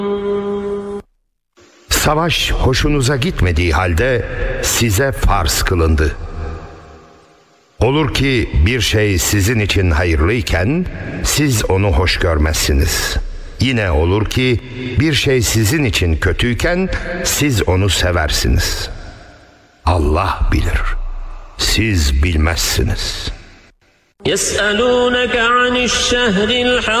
Savaş hoşunuza gitmediği halde size farz kılındı. Olur ki bir şey sizin için hayırlıyken siz onu hoş görmezsiniz. Yine olur ki bir şey sizin için kötüyken siz onu seversiniz. Allah bilir, siz bilmezsiniz. يَسْأَلُونَكَ عَنِ الشَّهْرِ الْحَرَامِ